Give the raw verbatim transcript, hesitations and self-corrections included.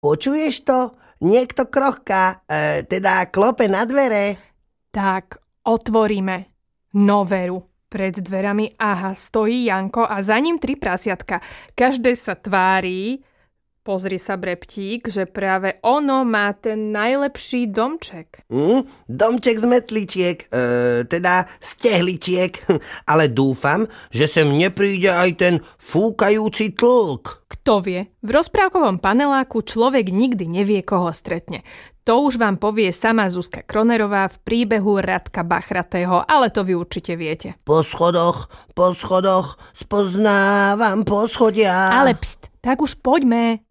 Počuješ to? Niekto krochká, e, teda klope na dvere. Tak, otvoríme. No veru. Pred dverami, aha, stojí Janko a za ním tri prasiatka. Každé sa tvári, pozri sa Breptík, že práve ono má ten najlepší domček. Mm, domček z metličiek, e, teda z tehličiek. Ale dúfam, že sem nepríde aj ten fúkajúci tlk. Kto vie, v rozprávkovom paneláku človek nikdy nevie, koho stretne. To už vám povie sama Zuzka Kronerová v príbehu Radka Bachratého, ale to vy určite viete. Po schodoch, po schodoch, spoznávam poschodia. Ale pst, tak už poďme.